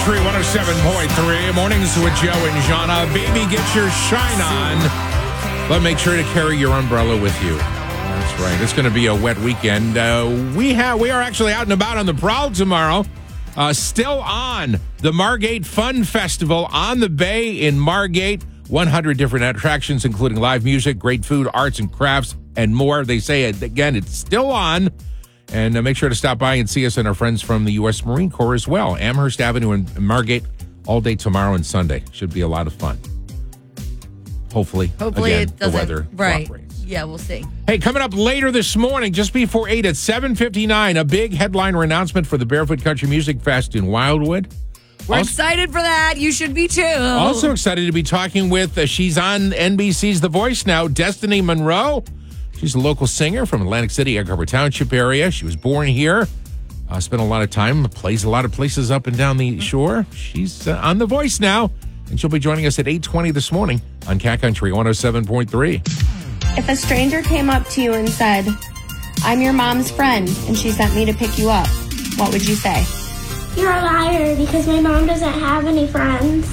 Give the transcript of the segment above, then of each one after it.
Country 107.3. Mornings with Joe and Jana. Baby, get your shine on. But make sure to carry your umbrella with you. That's right. It's going to be a wet weekend. We are actually out and about on the prowl tomorrow. Still on the Margate Fun Festival on the Bay in Margate. 100 different attractions, including live music, great food, arts and crafts, and more. They say, again, it's still on. And make sure to stop by and see us and our friends from the U.S. Marine Corps as well. Amherst Avenue in Margate all day tomorrow and Sunday. Should be a lot of fun. Hopefully again, it doesn't. The weather right. cooperates. Yeah, we'll see. Hey, coming up later this morning, just before 8 at 7:59, a big headliner announcement for the Barefoot Country Music Fest in Wildwood. We're excited for that. You should be too. Also excited to be talking with, she's on NBC's The Voice now, Destiny Monroe. She's a local singer from Atlantic City, Egg Harbor Township area. She was born here, spent a lot of time, plays a lot of places up and down the shore. She's on The Voice now, and she'll be joining us at 8:20 this morning on Cat Country 107.3. If a stranger came up to you and said, "I'm your mom's friend, and she sent me to pick you up," what would you say? You're a liar because my mom doesn't have any friends.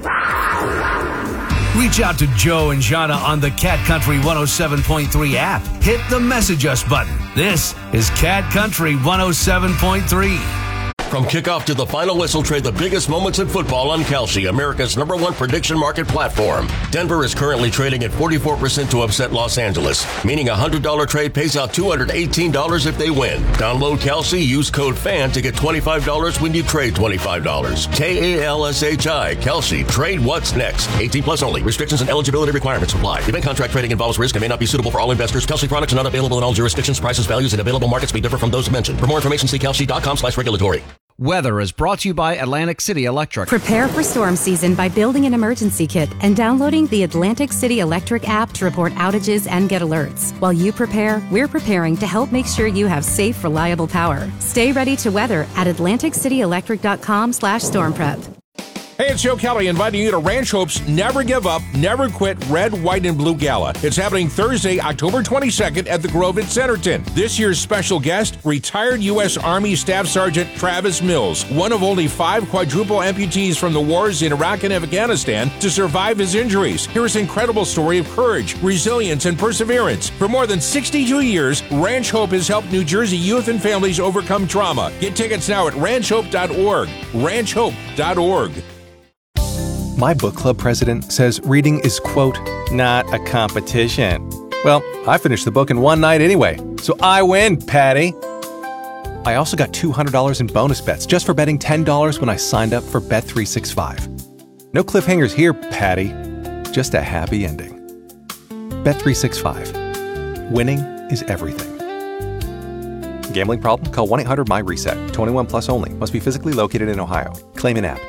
Reach out to Joe and Jana on the Cat Country 107.3 app. Hit the Message Us button. This is Cat Country 107.3. From kickoff to the final whistle, trade the biggest moments in football on Kalshi, America's #1 prediction market platform. Denver is currently trading at 44% to upset Los Angeles, meaning a $100 trade pays out $218 if they win. Download Kalshi, use code FAN to get $25 when you trade $25. KALSHI, Kalshi, trade what's next. 18 plus only. Restrictions and eligibility requirements apply. Event contract trading involves risk and may not be suitable for all investors. Kalshi products are not available in all jurisdictions. Prices, values, and available markets may differ from those mentioned. For more information, see kalshi.com/regulatory. Weather is brought to you by Atlantic City Electric. Prepare for storm season by building an emergency kit and downloading the Atlantic City Electric app to report outages and get alerts. While you prepare, we're preparing to help make sure you have safe, reliable power. Stay ready to weather at AtlanticCityElectric.com/stormprep. Hey, it's Joe Kelly inviting you to Ranch Hope's Never Give Up, Never Quit Red, White, and Blue Gala. It's happening Thursday, October 22nd at the Grove at Centerton. This year's special guest, retired U.S. Army Staff Sergeant Travis Mills, one of only 5 quadruple amputees from the wars in Iraq and Afghanistan to survive his injuries. Hear his incredible story of courage, resilience, and perseverance. For more than 62 years, Ranch Hope has helped New Jersey youth and families overcome trauma. Get tickets now at ranchhope.org. ranchhope.org. My book club president says reading is, quote, not a competition. Well, I finished the book in one night anyway, so I win, Patty. I also got $200 in bonus bets just for betting $10 when I signed up for Bet365. No cliffhangers here, Patty. Just a happy ending. Bet365. Winning is everything. Gambling problem? Call 1-800-MY-RESET. 21 plus only. Must be physically located in Ohio. Claim in app.